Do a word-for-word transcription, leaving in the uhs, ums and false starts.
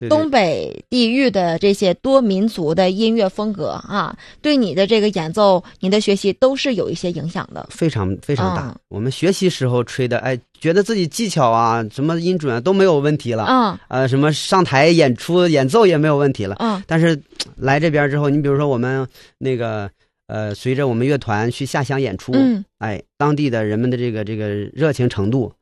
东北地域的这些多民族的音乐风格啊，对你的这个演奏、你的学习都是有一些影响的。 非常非常大。 嗯、 我们学习时候吹的，哎，觉得自己技巧啊、什么音准啊都没有问题了。 嗯， 呃，什么上台演出、演奏也没有问题了。 嗯， 但是来这边之后，你比如说我们那个呃，随着我们乐团去下乡演出， 嗯， 哎，当地的人们的这个这个热情程度。